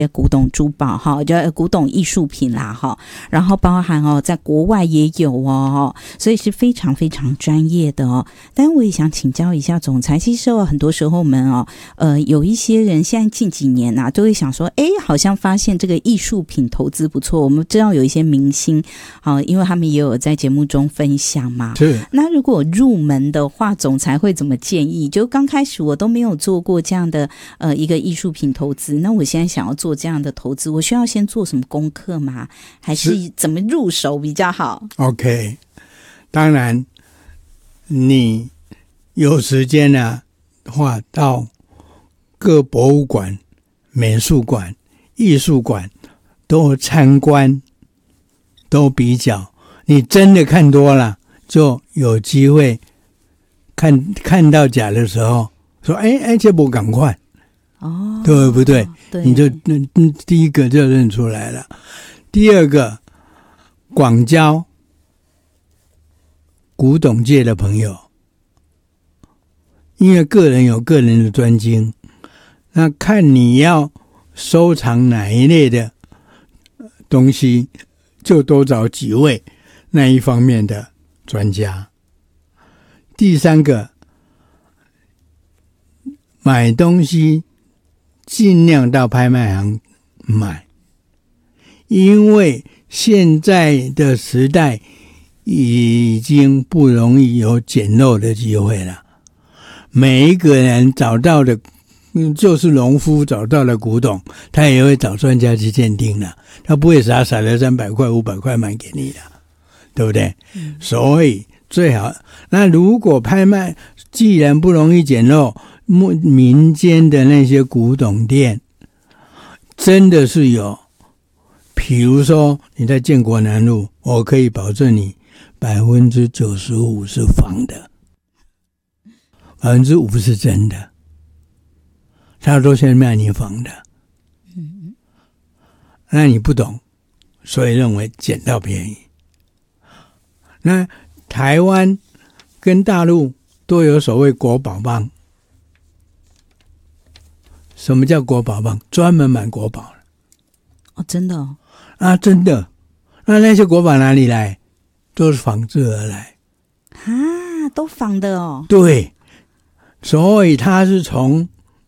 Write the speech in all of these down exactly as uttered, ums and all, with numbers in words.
古董珠宝哈，就古董艺术品啦哈，然后包含哦，在国外也有哦，所以是非常非常专业的哦。但我也想请教一下总裁，其实哦，很多时候我们哦，呃，有一些人现在近几年啊，都会想说，哎，好像发现这个艺术品投资不错。我们知道有一些明星，好、呃，因为他们也有在节目中分享嘛。 是。 那如果入门的话，总裁会怎么建议？就刚开始我都没有做过这样的呃一个艺术品投资，那我现在想要做这样的投资，我需要先做什么功课吗？还是怎么入手比较好 ？OK， 当然，你有时间的话，到各博物馆、美术馆、艺术馆都参观，都比较。你真的看多了，就有机会看看到假的时候，说：“哎哎，这不赶快。”哦，对不对？对，你就第一个就认出来了。第二个，广交古董界的朋友，因为个人有个人的专精，那看你要收藏哪一类的东西，就多找几位那一方面的专家。第三个，买东西尽量到拍卖行买，因为现在的时代已经不容易有捡漏的机会了。每一个人找到的，就是农夫找到了古董，他也会找专家去鉴定了，他不会傻傻的三百块、五百块买给你的，对不对？嗯、所以最好，那如果拍卖既然不容易捡漏，民间的那些古董店真的是有，比如说你在建国南路，我可以保证你百分之九十五是仿的，百分之五是真的，他都先卖你仿的。嗯，那你不懂，所以认为捡到便宜。那台湾跟大陆都有所谓国宝帮。什么叫国宝帮？专门买国宝哦，真的哦？ 啊，真的。那那些国宝哪里来？都是仿制而来啊，都仿的哦。 对，所以他是从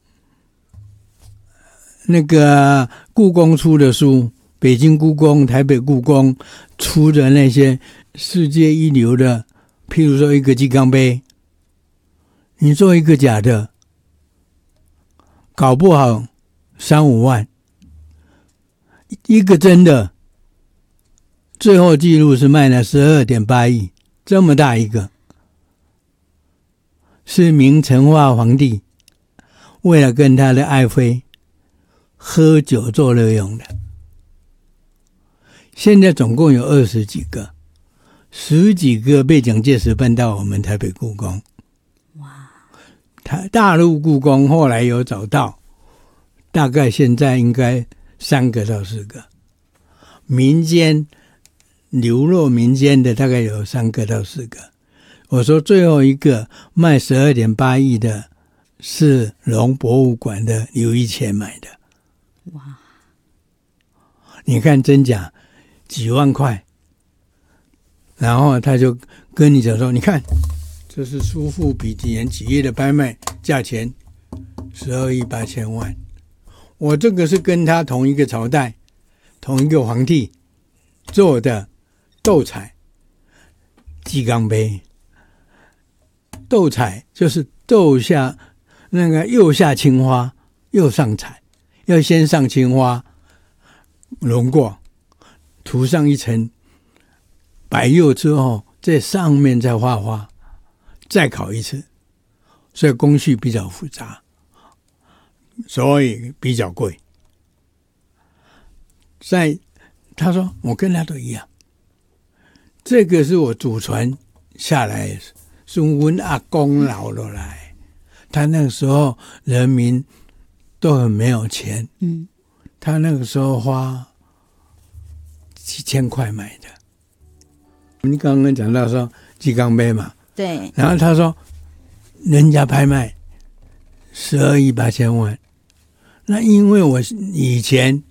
那个故宫出的书，北京故宫、台北故宫出的那些世界一流的，譬如说一个鸡缸杯，你做一个假的，搞不好三五万，一个真的，最后记录是卖了十二点八亿，这么大一个，是明成化皇帝为了跟他的爱妃喝酒作乐用的。现在总共有二十几个，十几个被蒋介石搬到我们台北故宫。哇！台大陆故宫后来有找到，大概现在应该三个到四个。民间流落民间的大概有三个到四个。我说最后一个卖 十二点八亿的是龙博物馆的刘一乾买的。哇！你看真假几万块，然后他就跟你讲说，你看这是苏富比几年几月的拍卖价钱十二亿八千万，我这个是跟他同一个朝代同一个皇帝做的斗彩鸡缸杯。斗彩就是斗下那个右下青花右上彩，要先上青花轮过，涂上一层白釉之后，在上面再画花，再烤一次，所以工序比较复杂，所以比较贵。在他说我跟他都一样，这个是我祖传下来，是我阿公老了来，他那个时候人民都很没有钱，嗯，他那个时候花几千块买的。你刚刚讲到说鸡缸杯嘛， 对， 然后他说人家拍卖十二亿八千万，那因为我以前